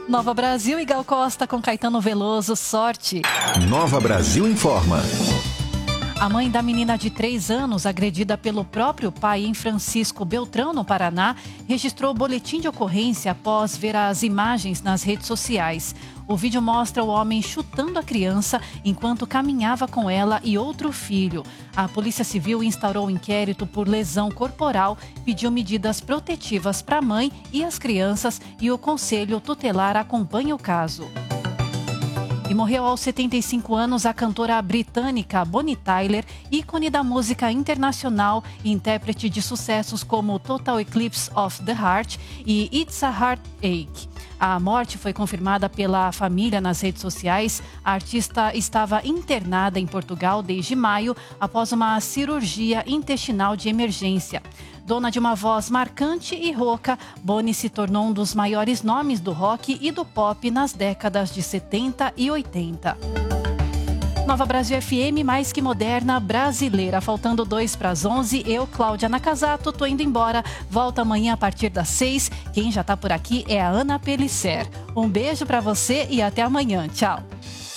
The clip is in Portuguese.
Nova Brasil e Gal Costa com Caetano Veloso, sorte. Nova Brasil informa. A mãe da menina de 3 anos, agredida pelo próprio pai em Francisco Beltrão, no Paraná, registrou boletim de ocorrência após ver as imagens nas redes sociais. O vídeo mostra o homem chutando a criança enquanto caminhava com ela e outro filho. A Polícia Civil instaurou um inquérito por lesão corporal, pediu medidas protetivas para a mãe e as crianças e o Conselho Tutelar acompanha o caso. E morreu aos 75 anos a cantora britânica Bonnie Tyler, ícone da música internacional e intérprete de sucessos como Total Eclipse of the Heart e It's a Heartache. A morte foi confirmada pela família nas redes sociais. A artista estava internada em Portugal desde maio após uma cirurgia intestinal de emergência. Dona de uma voz marcante e rouca, Bonnie se tornou um dos maiores nomes do rock e do pop nas décadas de 70 e 80. Nova Brasil FM, mais que moderna, brasileira. Faltando 2 para as 11, eu, Cláudia Nakazato, tô indo embora. Volto amanhã a partir das 6. Quem já tá por aqui é a Ana Pelisser. Um beijo para você e até amanhã. Tchau.